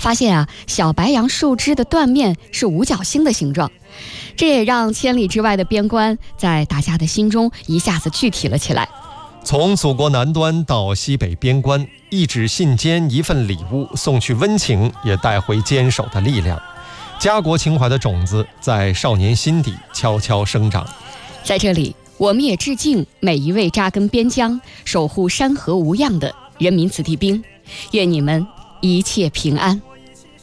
发现小白杨树枝的断面是五角星的形状，这也让千里之外的边关在大家的心中一下子具体了起来。 从祖国南端到西北边关，一纸信笺，一份礼物，送去温情，也带回坚守的力量。家国情怀的种子在少年心底悄悄生长。 在这里，我们也致敬每一位扎根边疆、守护山河无恙的人民子弟兵，愿你们一切平安。